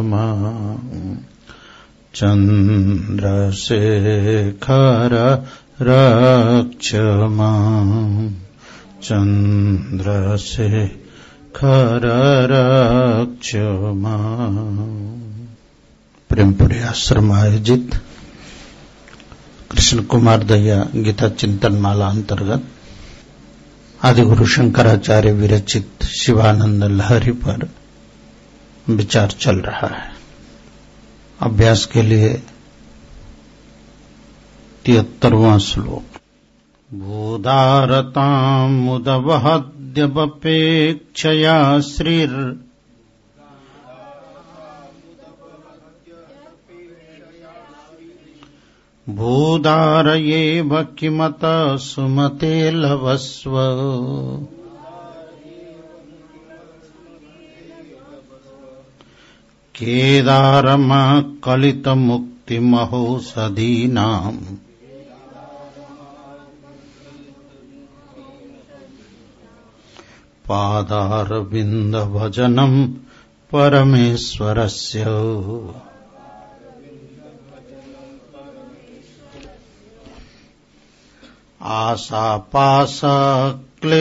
चन्द्रशेखर रक्ष माम् चन्द्रशेखर रक्ष माम्। प्रेमपुरी आश्रम आयोजित कृष्ण कुमार दया गीता चिंतन माला अंतर्गत आदिगुरु शंकराचार्य विरचित शिवानंद लहरी पर विचार चल रहा है। अभ्यास के लिए 73वां श्लोक। भूदारताम् मुदवहद्यवपेक्षया श्रीर् भूदारयेव किमत सुमते लभस्व। केदारमकलितमुक्तिमहोषधीनाम् पादारविन्दभजनम् परमेश्वरस्य। आशापाशकलितमुक्तिमहोषधीनाम्